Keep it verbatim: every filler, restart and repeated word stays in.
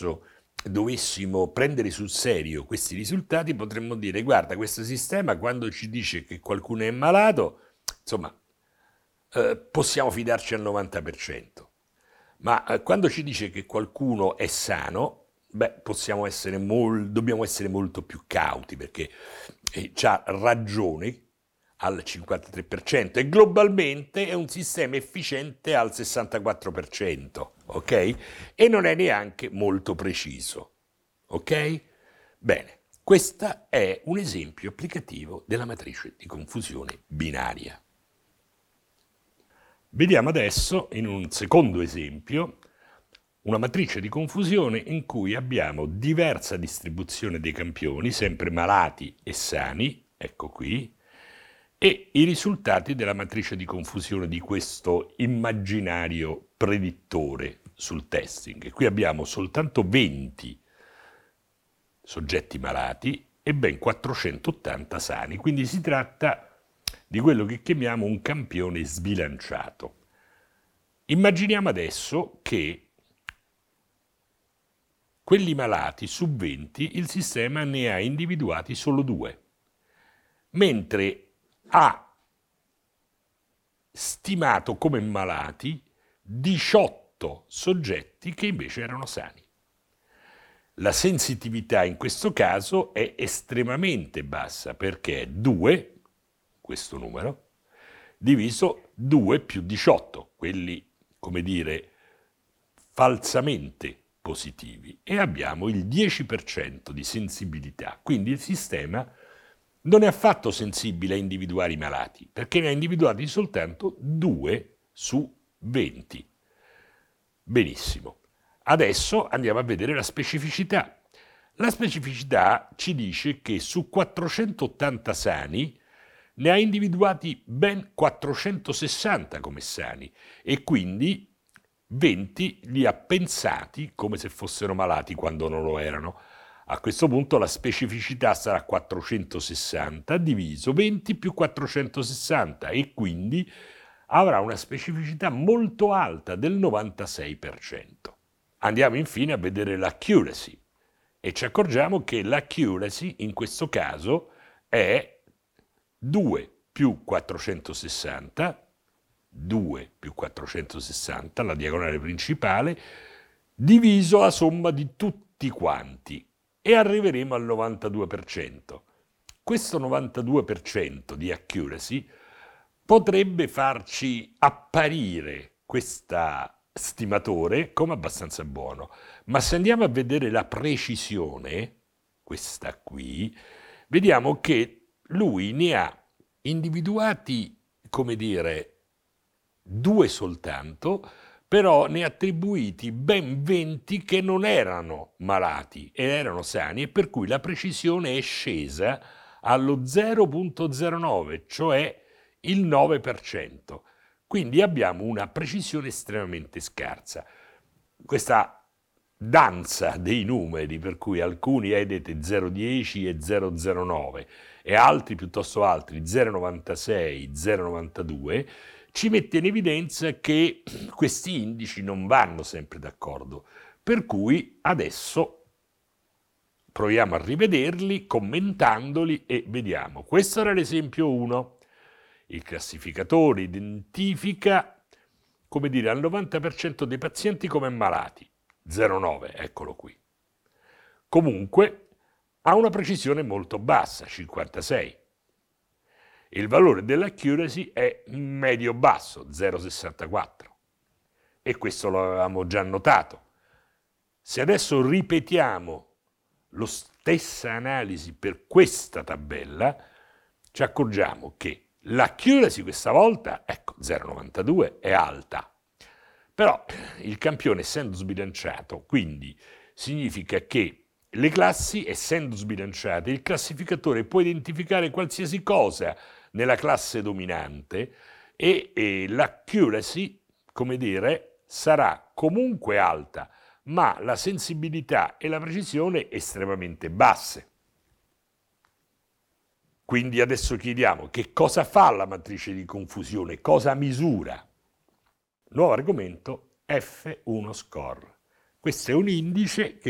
adesso dovessimo prendere sul serio questi risultati, potremmo dire: guarda, questo sistema quando ci dice che qualcuno è malato, insomma, eh, possiamo fidarci al novanta per cento. Ma eh, quando ci dice che qualcuno è sano, beh, possiamo essere mol- dobbiamo essere molto più cauti, perché eh, c'ha ragione al cinquantatré per cento e globalmente è un sistema efficiente al sessantaquattro per cento, ok? E non è neanche molto preciso, ok? Bene, questo è un esempio applicativo della matrice di confusione binaria. Vediamo adesso, in un secondo esempio, una matrice di confusione in cui abbiamo diversa distribuzione dei campioni, sempre malati e sani, ecco qui, e i risultati della matrice di confusione di questo immaginario predittore sul testing. Qui abbiamo soltanto venti soggetti malati e ben quattrocentottanta sani, quindi si tratta di quello che chiamiamo un campione sbilanciato. Immaginiamo adesso che quelli malati su venti il sistema ne ha individuati solo due, mentre ha stimato come malati diciotto soggetti che invece erano sani. La sensitività in questo caso è estremamente bassa perché è due, questo numero, diviso due più diciotto, quelli, come dire, falsamente positivi, e abbiamo il dieci per cento di sensibilità. Quindi il sistema non è affatto sensibile a individuare i malati, perché ne ha individuati soltanto due su venti. Benissimo. Adesso andiamo a vedere la specificità. La specificità ci dice che su quattrocentottanta sani ne ha individuati ben quattrocentosessanta come sani e quindi venti li ha pensati come se fossero malati quando non lo erano. A questo punto la specificità sarà quattrocentosessanta diviso venti più quattrocentosessanta e quindi avrà una specificità molto alta del novantasei per cento. Andiamo infine a vedere l'accuracy e ci accorgiamo che l'accuracy in questo caso è due più quattrocentosessanta, due più quattrocentosessanta, la diagonale principale, diviso la somma di tutti quanti e arriveremo al novantadue per cento. Questo novantadue per cento di accuracy potrebbe farci apparire questo stimatore come abbastanza buono, ma se andiamo a vedere la precisione, questa qui, vediamo che lui ne ha individuati, come dire, due soltanto, però ne ha attribuiti ben venti che non erano malati e erano sani, e per cui la precisione è scesa allo zero virgola zero nove, cioè il nove per cento. Quindi abbiamo una precisione estremamente scarsa. Questa danza dei numeri, per cui alcuni vedete zero virgola dieci e zero virgola zero nove e altri piuttosto altri zero virgola novantasei, zero virgola novantadue, ci mette in evidenza che questi indici non vanno sempre d'accordo. Per cui adesso proviamo a rivederli commentandoli e vediamo. Questo era l'esempio uno. Il classificatore identifica, come dire, al novanta per cento dei pazienti come malati. zero virgola nove, eccolo qui. Comunque ha una precisione molto bassa, cinquantasei. Il valore dell'accuracy è medio-basso, zero virgola sessantaquattro. E questo lo avevamo già notato. Se adesso ripetiamo la stessa analisi per questa tabella, ci accorgiamo che l'accuracy questa volta, ecco, zero virgola novantadue, è alta. Però il campione, essendo sbilanciato, quindi significa che le classi, essendo sbilanciate, il classificatore può identificare qualsiasi cosa nella classe dominante e, e l'accuracy, come dire, sarà comunque alta, ma la sensibilità e la precisione estremamente basse. Quindi adesso chiediamo che cosa fa la matrice di confusione, cosa misura. Nuovo argomento, F uno score. Questo è un indice che